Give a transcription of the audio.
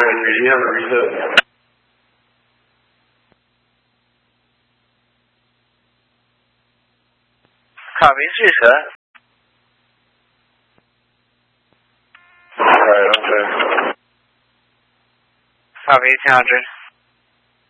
语音儿的。 卡明是谁？ 对。 卡明强制。